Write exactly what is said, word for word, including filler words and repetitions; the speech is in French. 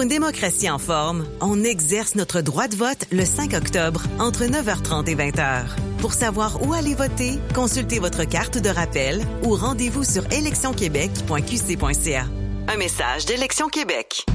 Pour une démocratie en forme, on exerce notre droit de vote le cinq octobre entre neuf heures trente et vingt heures. Pour savoir où aller voter, consultez votre carte de rappel ou rendez-vous sur élections québec point q c point c a. Un message d'Élections Québec.